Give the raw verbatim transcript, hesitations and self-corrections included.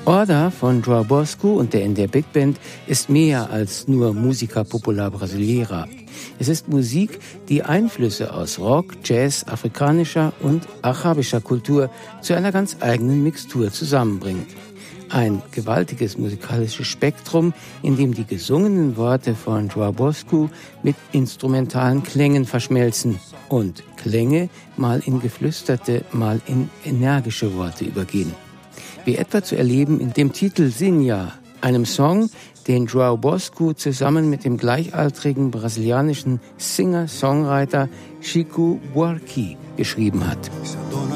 Orda von João Bosco und der N D R Big Band ist mehr als nur Música Popular Brasileira. Es ist Musik, die Einflüsse aus Rock, Jazz, afrikanischer und arabischer Kultur zu einer ganz eigenen Mixtur zusammenbringt. Ein gewaltiges musikalisches Spektrum, in dem die gesungenen Worte von João Bosco mit instrumentalen Klängen verschmelzen und Klänge mal in geflüsterte, mal in energische Worte übergehen. Wie etwa zu erleben in dem Titel Sinha, einem Song, den João Bosco zusammen mit dem gleichaltrigen brasilianischen Singer-Songwriter Chico Buarque geschrieben hat.